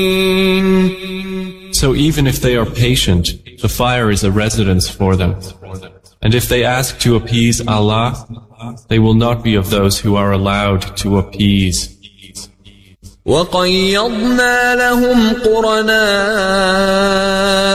So even if they are patient, the fire is a residence for them. And if they ask to appease Allah, they will not be of those who are allowed to appease. وَقَيَّضْنَا لَهُمْ قُرَنَاءَ